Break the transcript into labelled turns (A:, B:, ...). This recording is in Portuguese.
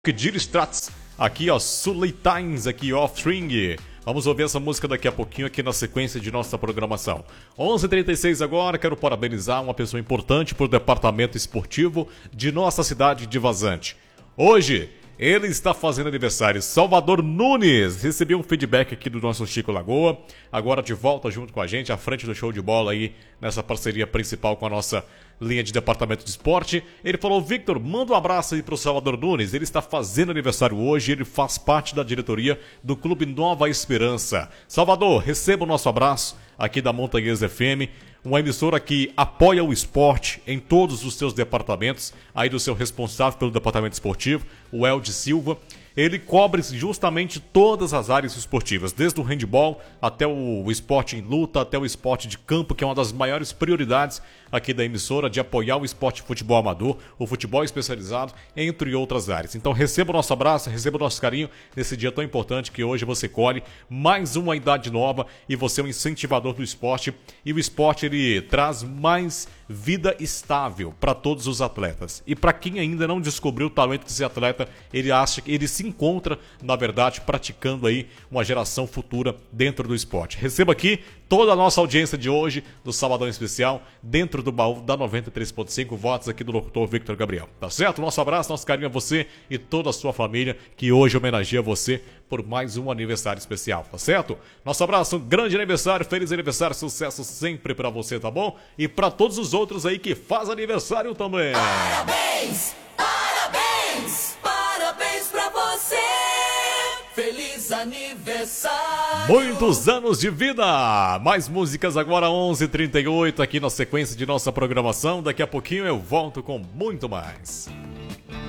A: Dir Strats, aqui ó, Sully Times, aqui off-string. Vamos ouvir essa música daqui a pouquinho aqui na sequência de nossa programação. 11h36 agora, quero parabenizar uma pessoa importante para o departamento esportivo de nossa cidade de Vazante. Hoje, ele está fazendo aniversário, Salvador Nunes. Recebi um feedback aqui do nosso Chico Lagoa, agora de volta junto com a gente, à frente do show de bola aí, nessa parceria principal com a nossa linha de departamento de esporte. Ele falou: Victor, manda um abraço aí pro Salvador Nunes, ele está fazendo aniversário hoje, ele faz parte da diretoria do Clube Nova Esperança. Salvador, receba o nosso abraço aqui da Montanhesa FM, uma emissora que apoia o esporte em todos os seus departamentos, aí do seu responsável pelo departamento esportivo, o Elde Silva. Ele cobre justamente todas as áreas esportivas, desde o handebol até o esporte em luta, até o esporte de campo, que é uma das maiores prioridades aqui da emissora, de apoiar o esporte de futebol amador, o futebol especializado, entre outras áreas. Então receba o nosso abraço, receba o nosso carinho nesse dia tão importante que hoje você colhe mais uma idade nova e você é um incentivador do esporte. E o esporte, ele traz mais vida estável para todos os atletas. E para quem ainda não descobriu o talento desse atleta, ele acha que ele se encontra, na verdade, praticando aí uma geração futura dentro do esporte. Receba aqui toda a nossa audiência de hoje, do Sabadão Especial, dentro do baú da 93.5, votos aqui do locutor Victor Gabriel. Tá certo? Nosso abraço, nosso carinho a você e toda a sua família, que hoje homenageia você por mais um aniversário especial, tá certo? Nosso abraço, um grande aniversário, feliz aniversário, sucesso sempre pra você, tá bom? E pra todos os outros aí que faz aniversário também.
B: Parabéns, parabéns, parabéns pra você. Feliz aniversário.
A: Muitos anos de vida. Mais músicas agora, 11h38, aqui na sequência de nossa programação. Daqui a pouquinho eu volto com muito mais.